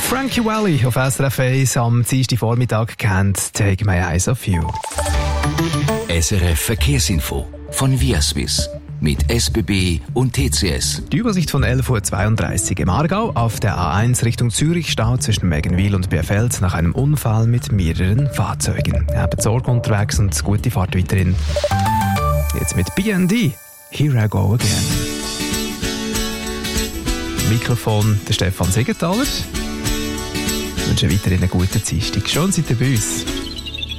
Frankie Valli auf SRF 1 am Dienstagvormittag kennt «Take My Eyes Off You». SRF Verkehrsinfo von Viaswiss mit SBB und TCS. Die Übersicht von 11.32 Uhr im Aargau. Auf der A1 Richtung Zürich Stau zwischen Mägenwil und Bierfeld nach einem Unfall mit mehreren Fahrzeugen. Habt Sorge unterwegs und gute Fahrt weiterhin. Jetzt mit B&D. Here I Go Again. Mikrofon der Stefan Siegenthaler. Ich wünsche weiterhin einen guten Dienstag. Schön seid ihr bei uns.